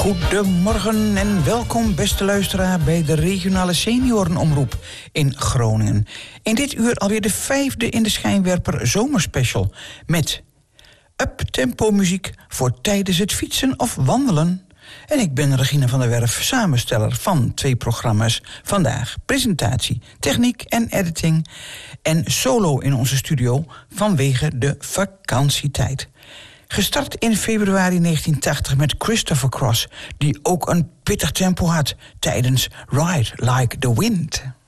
Goedemorgen en welkom, beste luisteraar, bij de regionale seniorenomroep in Groningen. In dit uur alweer de 5e in de schijnwerper zomerspecial met up-tempo muziek voor tijdens het fietsen of wandelen. En ik ben Regina van der Werf, samensteller van 2 programma's vandaag. Presentatie, techniek en editing en solo in onze studio vanwege de vakantietijd. Gestart in februari 1980 met Christopher Cross, die ook een pittig tempo had tijdens Ride Like the Wind.